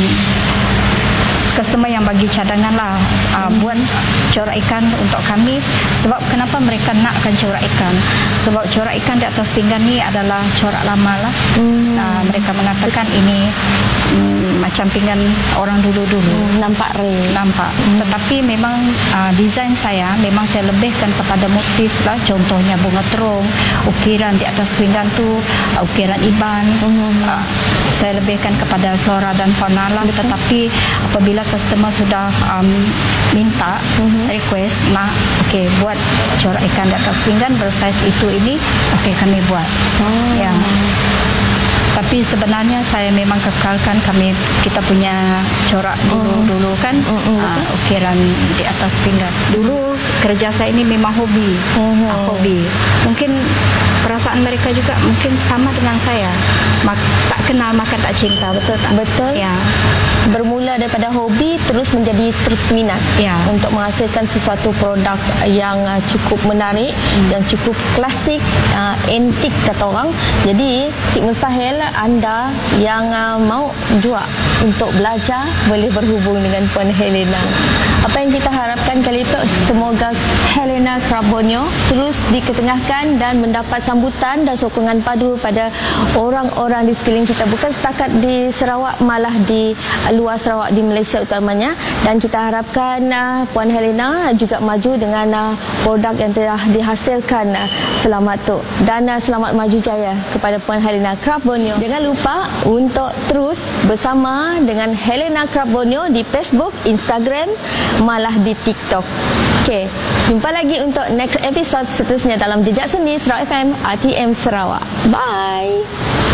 customer yang bagi cadangan lah buat corak ikan untuk kami. Sebab kenapa mereka nakkan corak ikan? Sebab corak ikan di atas pinggan ni adalah corak lama lah. Mereka mengatakan ini macam pinggan orang dulu-dulu. Nampak real. Nampak. Tetapi memang desain saya memang saya lebihkan kepada motif lah. Contohnya bunga terung, ukiran di atas pinggan tu, ukiran iban. Saya lebihkan kepada flora dan fauna lah. Tetapi apabila customer sudah minta request nak buat corak ikan di atas pinggan bersaiz itu ini, kami buat. Ya. Tapi sebenarnya saya memang kekalkan kita punya corak dulu kan, ukiran di atas pinggan. Dulu kerja saya ini memang hobi. Mungkin perasaan mereka juga mungkin sama dengan saya. Tak kenal maka tak cinta, betul tak? Betul. Ya. Bermula daripada hobi terus menjadi terus minat untuk menghasilkan sesuatu produk yang cukup menarik, yang cukup klasik, antik kata orang. Jadi si mustahil anda yang mau juga untuk belajar boleh berhubung dengan Puan Helena. Apa yang kita harapkan kali itu, semoga Helena Carbonio terus diketengahkan dan mendapat sambutan dan sokongan padu pada orang-orang di sekeliling kita, bukan setakat di Sarawak, malah di luar Sarawak, di Malaysia utamanya. Dan kita harapkan Puan Helena juga maju dengan produk yang telah dihasilkan selamat tu, dan selamat maju jaya kepada Puan Helena Carbonio. Jangan lupa untuk terus bersama dengan Helena Carbonio di Facebook, Instagram, malah di TikTok. Okey, jumpa lagi untuk next episode seterusnya dalam Jejak Seni Sarawak FM RTM Sarawak. Bye.